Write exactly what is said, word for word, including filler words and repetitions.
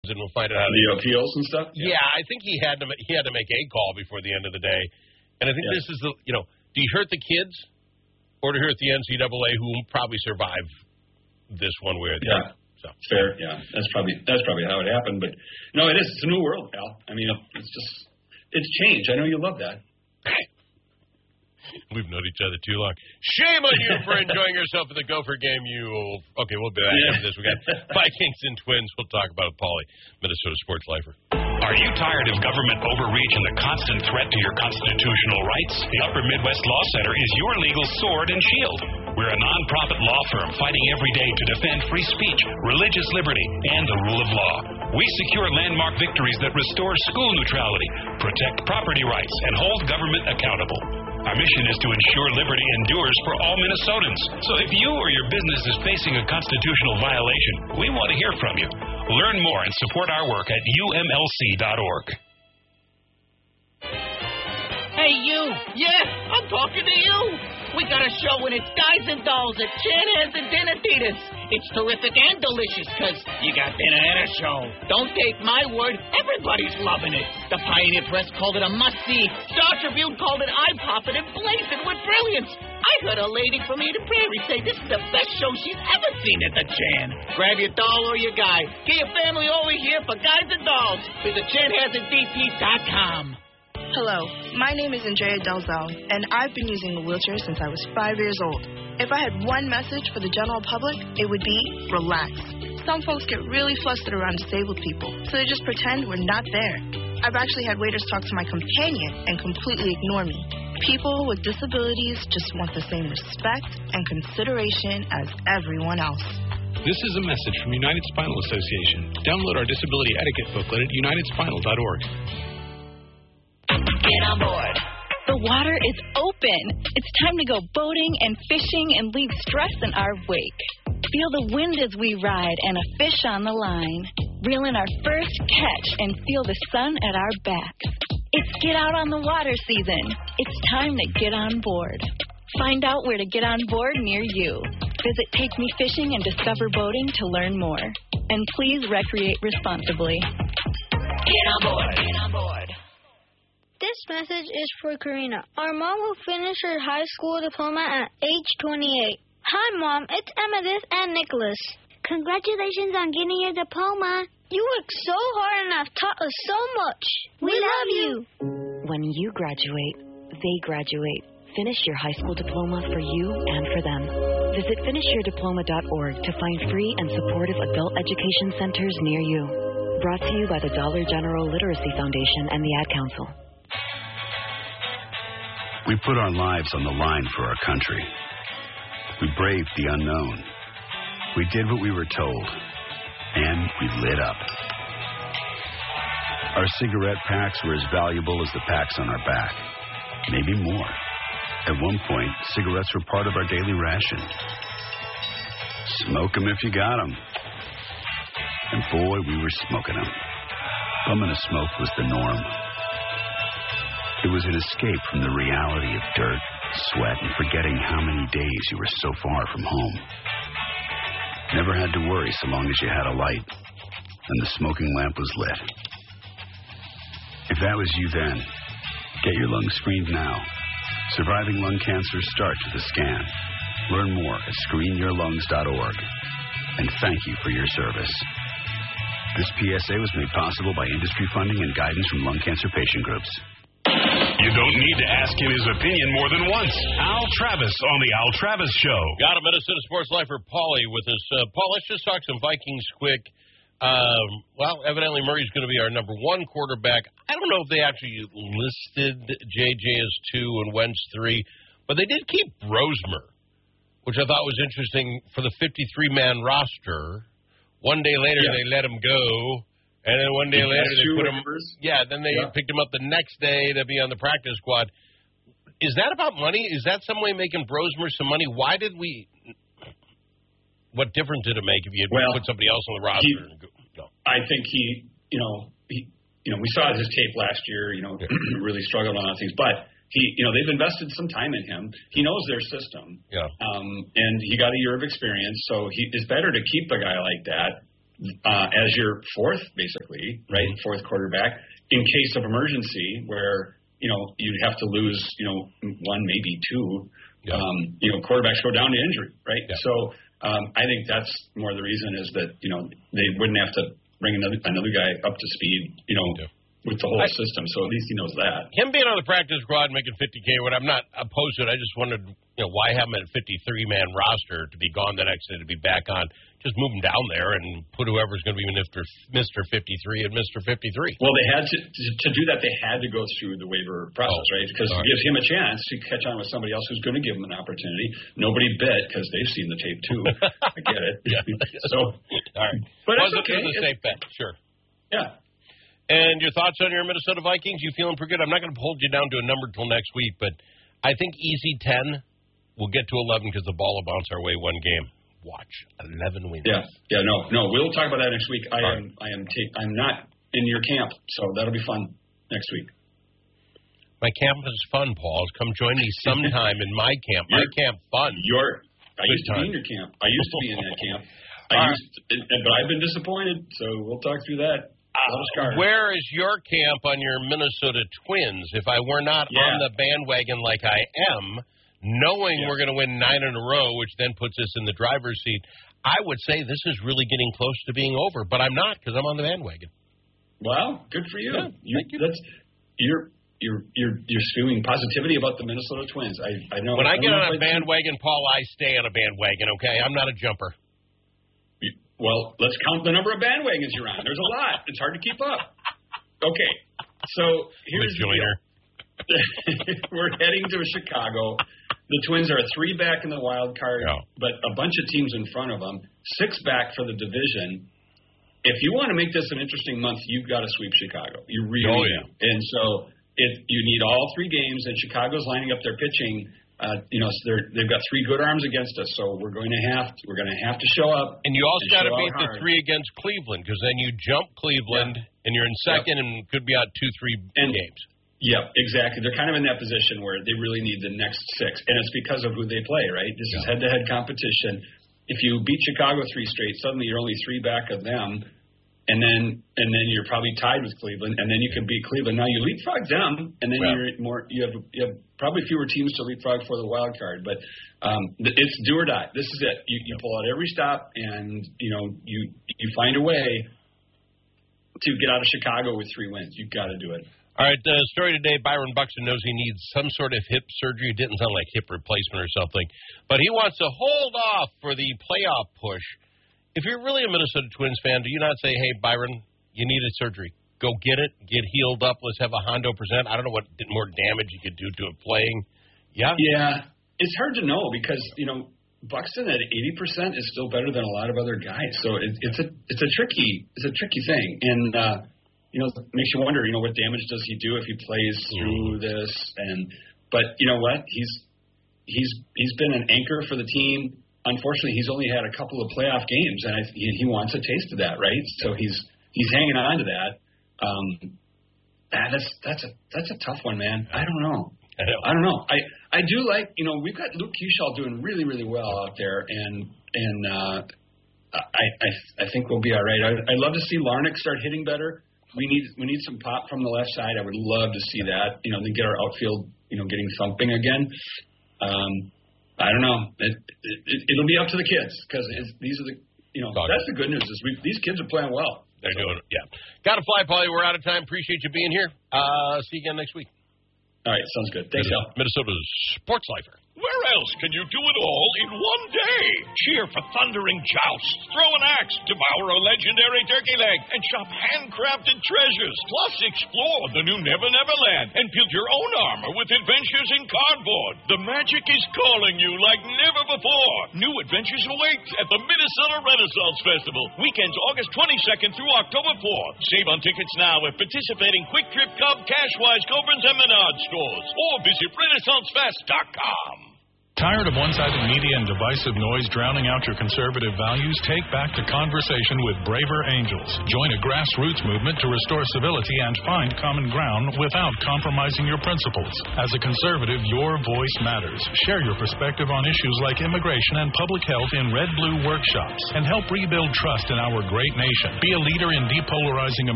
and we'll find out. The appeals and stuff? Yeah. yeah, I think he had to he had to make a call before the end of the day. And I think yeah. this is the, you know, do you hurt the kids or do you hurt the N C double A who will probably survive this one way or the yeah. other? So. Fair, yeah. That's probably that's probably how it happened. But, no, it is. It's a new world, pal. I mean, it's just, it's change. I know you love that. We've known each other too long. Shame on you for enjoying yourself at the Gopher game, you old... Okay, we'll be back yeah. after this. We got Vikings and Twins. We'll talk about it, Paulie, Minnesota Sports Lifer. Are you tired of government overreach and the constant threat to your constitutional rights? The Upper Midwest Law Center is your legal sword and shield. We're a nonprofit law firm fighting every day to defend free speech, religious liberty, and the rule of law. We secure landmark victories that restore school neutrality, protect property rights, and hold government accountable. Our mission is to ensure liberty endures for all Minnesotans. So if you or your business is facing a constitutional violation, we want to hear from you. Learn more and support our work at U M L C dot org. Hey, you. Yeah, I'm talking to you. We got a show and it's Guys and Dolls at Chanhassen and Dinatitas. It's terrific and delicious because you got dinner and a show. Don't take my word. Everybody's loving it. The Pioneer Press called it a must-see. Star Tribune called it eye-popping and blazing with brilliance. I heard a lady from Eden Prairie say this is the best show she's ever seen at the Chan. Grab your doll or your guy. Get your family over here for Guys and Dolls. Visit Chanhassen D T dot com. Hello, my name is Andrea Delzell, and I've been using a wheelchair since I was five years old. If I had one message for the general public, it would be relax. Some folks get really flustered around disabled people, so they just pretend we're not there. I've actually had waiters talk to my companion and completely ignore me. People with disabilities just want the same respect and consideration as everyone else. This is a message from United Spinal Association. Download our disability etiquette booklet at united spinal dot org. Get on board. The water is open. It's time to go boating and fishing and leave stress in our wake. Feel the wind as we ride and a fish on the line. Reel in our first catch and feel the sun at our backs. It's get out on the water season. It's time to get on board. Find out where to get on board near you. Visit Take Me Fishing and Discover Boating to learn more. And please recreate responsibly. Get on board. Get on board. This message is for Karina, our mom who finished her high school diploma at age twenty-eight. Hi, Mom. It's Amethyst and Nicholas. Congratulations on getting your diploma. You worked so hard and have taught us so much. We, we love you. When you graduate, they graduate. Finish your high school diploma for you and for them. Visit finish your diploma dot org to find free and supportive adult education centers near you. Brought to you by the Dollar General Literacy Foundation and the Ad Council. We put our lives on the line for our country. We braved the unknown. We did what we were told. And we lit up. Our cigarette packs were as valuable as the packs on our back. Maybe more. At one point, cigarettes were part of our daily ration. Smoke 'em if you got 'em. And boy, we were smoking 'em. Bumming a smoke was the norm. It was an escape from the reality of dirt, sweat, and forgetting how many days you were so far from home. Never had to worry so long as you had a light and the smoking lamp was lit. If that was you then, get your lungs screened now. Surviving lung cancer starts with a scan. Learn more at screen your lungs dot org. And thank you for your service. This P S A was made possible by industry funding and guidance from lung cancer patient groups. You don't need to ask him his opinion more than once. Al Travis on the Al Travis Show. Got a Minnesota Sports Lifer, Paulie, with us. Uh, Paul, let's just talk some Vikings quick. Um, well, evidently Murray's going to be our number one quarterback. I don't know if they actually listed J J as two and Wentz three, but they did keep Rosemer, which I thought was interesting for the fifty-three man roster. One day later, yeah. they let him go. And then one day later, they put him. Yeah, then they yeah. picked him up the next day to be on the practice squad. Is that about money? Is that some way making Brosmer some money? Why did we? What difference did it make if you had well, put somebody else on the roster? He, and go, no. I think he, you know, he, you know, we saw his tape last year. You know, yeah. really struggled on other things, but he, you know, they've invested some time in him. He knows their system. Yeah. Um, and he got a year of experience, so he it's better to keep a guy like that uh, as your fourth, basically, right, mm-hmm. fourth quarterback, in case of emergency, where you know you'd have to lose, you know, one, maybe two. Yeah. Um, you know, quarterbacks go down to injury, right? Yeah. So um, I think that's more the reason is that you know they wouldn't have to bring another another guy up to speed, you know. Yeah. With the whole I, system, so at least he knows that. Him being on the practice squad making fifty K, what I'm not opposed to it. I just wondered, you know, why have him at a fifty-three man roster to be gone the next day to be back on? Just move him down there and put whoever's going to be Mister Mister fifty-three and Mister fifty-three. Well, they had to, to to do that. They had to go through the waiver process, oh, right? Because it gives him a chance to catch on with somebody else who's going to give him an opportunity. Nobody bit because they've seen the tape too. I get it. Yeah. So, all right, but well, it's okay. It's a safe bet, sure. Yeah. And your thoughts on your Minnesota Vikings? You feeling pretty good? I'm not going to hold you down to a number till next week, but I think easy ten. We'll get to eleven because the ball will bounce our way one game. Watch eleven wins. Yeah, yeah, no, no. We'll talk about that next week. I am, I am, ta- I'm not in your camp, so that'll be fun next week. My camp is fun, Paul. Come join me sometime in my camp. My Your, camp fun. Your, I Good used to time. be in your camp. I used to be in that camp. I All used, to, but I've been disappointed. So we'll talk through that. Uh, where is your camp on your Minnesota Twins? If I were not yeah. on the bandwagon like I am, knowing yeah. we're going to win nine in a row, which then puts us in the driver's seat, I would say this is really getting close to being over. But I'm not because I'm on the bandwagon. Wow, good for you. Yeah, you, thank you. That's, you're you're you're you're spewing positivity about the Minnesota Twins. I I know. When I, I get on a I bandwagon, Paul, I stay on a bandwagon. Okay, I'm not a jumper. Well, let's count the number of bandwagons you're on. There's a lot. It's hard to keep up. Okay, so here's the deal. We're heading to Chicago. The Twins are three back in the wild card, yeah. but a bunch of teams in front of them. Six back for the division. If you want to make this an interesting month, you've got to sweep Chicago. You really oh, do. yeah. And so if you need all three games, and Chicago's lining up their pitching. Uh, you know, so they're, they've got three good arms against us, so we're going to have to, we're going to have to show up. And you also got to beat the hard. three against Cleveland, because then you jump Cleveland, yeah. and you're in second, yep. and could be out two, three and, games. Yeah, exactly. They're kind of in that position where they really need the next six, and it's because of who they play, right? This yeah. is head-to-head competition. If you beat Chicago three straight, suddenly you're only three back of them. And then, and then you're probably tied with Cleveland, and then you can beat Cleveland. Now you leapfrog them, and then well, you're more. You have you have probably fewer teams to leapfrog for the wild card. But um, it's do or die. This is it. You, you pull out every stop, and you know you you find a way to get out of Chicago with three wins. You've got to do it. All right. The uh, story today: Byron Buxton knows he needs some sort of hip surgery. It didn't sound like hip replacement or something, but he wants to hold off for the playoff push. If you're really a Minnesota Twins fan, do you not say, hey, Byron, you need a surgery. Go get it. Get healed up. Let's have a Hondo present. I don't know what more damage you could do to it playing. Yeah? Yeah. It's hard to know because, you know, Buxton at eighty percent is still better than a lot of other guys. So it, it's a it's a tricky it's a tricky thing. And, uh, you know, it makes you wonder, you know, what damage does he do if he plays through this? And But you know what? He's he's he's been an anchor for the team. Unfortunately, he's only had a couple of playoff games, and I, he, he wants a taste of that, right? So he's he's hanging on to that. Um, ah, that's that's a that's a tough one, man. I don't know. I, know. I don't know. I, I do like you know we've got Luke Kershaw doing really really well out there, and and uh, I, I I think we'll be all right. I, I'd love to see Larnach start hitting better. We need we need some pop from the left side. I would love to see that. You know, then get our outfield you know getting thumping again. Um, I don't know. It, it, it'll be up to the kids because these are the, you know, that's the good news is we, these kids are playing well. They're so. doing it, yeah. Got to fly, Paulie. We're out of time. Appreciate you being here. Uh, see you again next week. All right, sounds good. Thanks, Al. Minnesota's Sports Lifer. Where else can you do it all in one day? Cheer for thundering jousts, throw an axe, devour a legendary turkey leg, and shop handcrafted treasures. Plus, explore the new Never Never Land and build your own armor with adventures in cardboard. The magic is calling you like never before. New adventures await at the Minnesota Renaissance Festival. Weekends August twenty-second through October fourth. Save on tickets now at participating Quick Trip, Cub, Cashwise, Cobrins, and Menards stores. Or visit Renaissance Fest dot com. Tired of one-sided media and divisive noise drowning out your conservative values? Take back the conversation with Braver Angels. Join a grassroots movement to restore civility and find common ground without compromising your principles. As a conservative, your voice matters. Share your perspective on issues like immigration and public health in Red Blue workshops and help rebuild trust in our great nation. Be a leader in depolarizing